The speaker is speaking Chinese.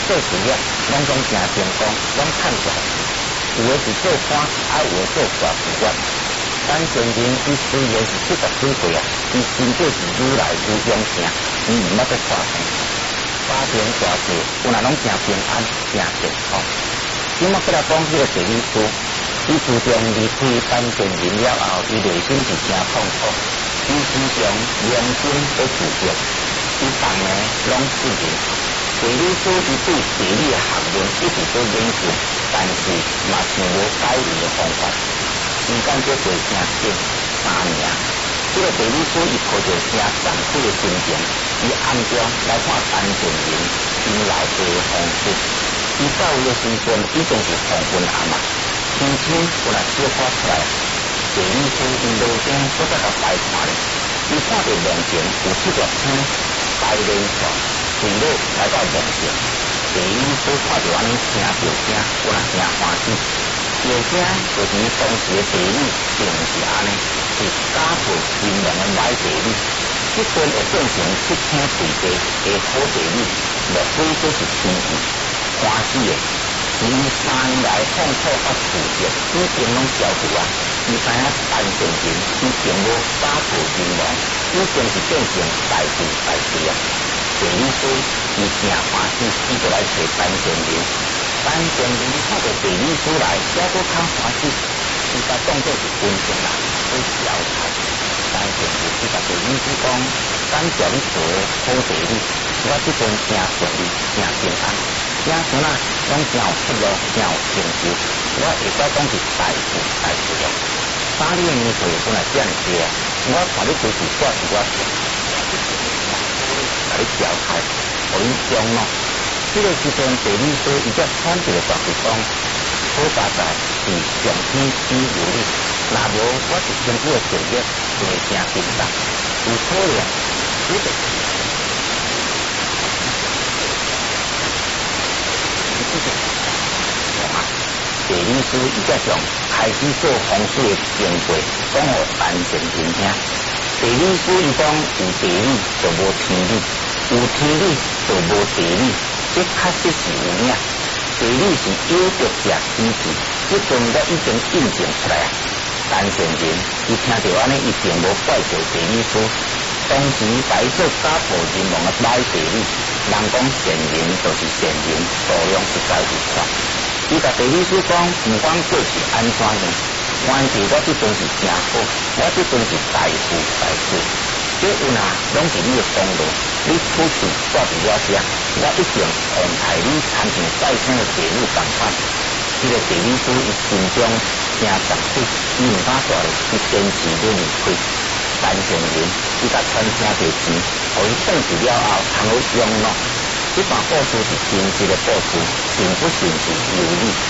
做事业，拢总诚成功，拢趁出来。有的是做官，有的做大事业。陈先生伊虽然是70几岁啊，伊身体是愈来愈勇健，伊毋捌再破病。家庭大事，有若拢诚平安，诚健康。今仔过来讲迄个地理师，伊自从离开陈先生了后，伊内心是诚痛苦。伊时常良心在自责，伊当年拢自认。地理师伊对地理的学问一直都研究，但是嘛想无改良的方法。时间过过诚紧，3年，这个地理师伊抱着诚惭愧的心情，伊暗中来看陈先生因老爸的风水。伊到位的时阵已经是黄昏暗啊，天星有若小可出来。地理师因路顶搁再甲摆看咧，伊看到梦前有7粒星摆连串。坠落来到梦境，地理师看到安尼听到声，我也诚欢喜。这声就是当时的地理定是安尼，是家父金龙的买地理，这份会变成7星对地的好地理，莫非这是天意？欢喜的，是因3年来痛苦甲自责已经拢消除啊！伊知影陈先生伊并无家父金龙，已经是变成大富大贵啊！地理师伊诚欢喜，伊就来找陈先生。陈先生看到地理师来，还佫较欢喜，伊甲当作是军情人去交差。陈先生伊甲地理师讲：咱叫你做好地理，我即阵诚顺利，诚平安，子孙啊拢诚有出路，诚有成就，我会使讲是大富大贵了。3年的年岁本来这样多，我看你就是我是我做。来调开，互因中咯。这个时阵，地理师伊才喘一个大气讲：好发财是上天赐予你，若无我一身躯的事业会诚紧张，有可能你就地理师伊才将开始做风水的经过讲互陈先生听。地理师伊讲有地理就无天理，有天理就无地理，这确实是有影。地理是有着者依据，这阵我已经印证出来啊。陈先生伊听到安尼，伊并无怪罪地理师。当时来做家父人王的买地理，人讲善人就是善人，数量实在是少。伊甲地理师讲，不管过去安怎样。关键我这阵是真好，我这阵是大富大贵。这有哪拢是你的功劳，你出去带伫我遮，我一定安排你参像再生的地理同款。这个地理师伊心中诚惭愧，伊唔敢煞咧，伊坚持要离开。陈先生伊甲传听着钱，互伊转去了后，通好用咯。这段故事是真实的故事，信不信是由你。